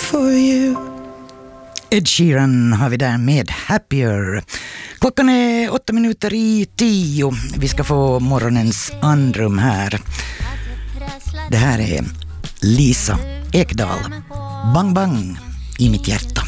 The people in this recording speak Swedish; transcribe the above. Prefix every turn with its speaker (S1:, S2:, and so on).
S1: for you. Ed Sheeran har vi där med Happier. Klockan är 8:08. Vi ska få morgonens andrum här. Det här är Lisa Ekdahl. Bang bang i mitt hjärta.